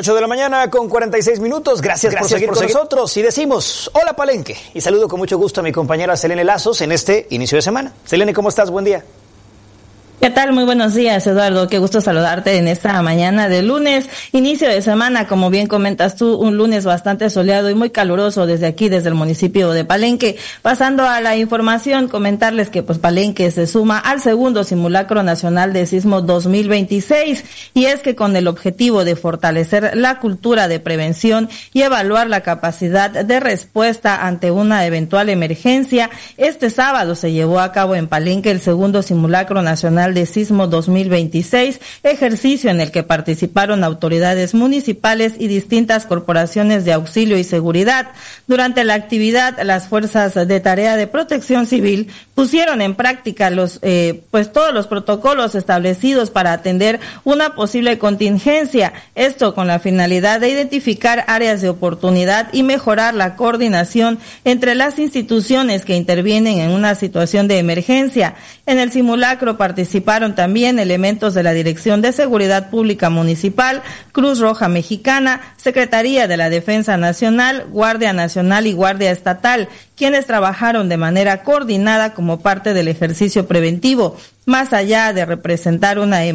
8 de la mañana con 46 minutos. Gracias por seguir con nosotros. Y decimos, hola Palenque. Y saludo con mucho gusto a mi compañera Selene Lazos en este inicio de semana. Selene, ¿cómo estás? Buen día. ¿Qué tal? Muy buenos días, Eduardo. Qué gusto saludarte en esta mañana de lunes, inicio de semana, como bien comentas tú, un lunes bastante soleado y muy caluroso desde aquí, desde el municipio de Palenque. Pasando a la información, comentarles que pues Palenque se suma al segundo simulacro nacional de sismo 2026, y es que con el objetivo de fortalecer la cultura de prevención y evaluar la capacidad de respuesta ante una eventual emergencia, este sábado se llevó a cabo en Palenque el segundo simulacro nacional de sismo 2026, ejercicio en el que participaron autoridades municipales y distintas corporaciones de auxilio y seguridad. Durante la actividad, las fuerzas de tarea de protección civil pusieron en práctica todos los protocolos establecidos para atender una posible contingencia, esto con la finalidad de identificar áreas de oportunidad y mejorar la coordinación entre las instituciones que intervienen en una situación de emergencia. En el simulacro participaron también elementos de la Dirección de Seguridad Pública Municipal, Cruz Roja Mexicana, Secretaría de la Defensa Nacional, Guardia Nacional y Guardia Estatal, quienes trabajaron de manera coordinada como parte del ejercicio preventivo. Más allá de representar una